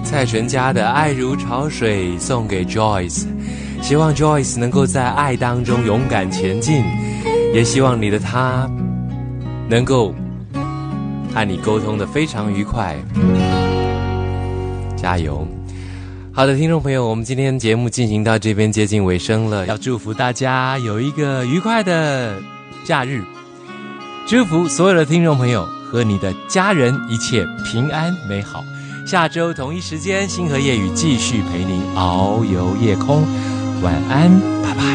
蔡淳佳的《爱如潮水》送给 Joyce， 希望 Joyce 能够在爱当中勇敢前进，也希望你的他能够和你沟通得非常愉快，加油。好的，听众朋友，我们今天节目进行到这边接近尾声了，要祝福大家有一个愉快的假日，祝福所有的听众朋友和你的家人一切平安美好。下周同一时间，星河夜雨继续陪您遨游夜空，晚安，拜拜。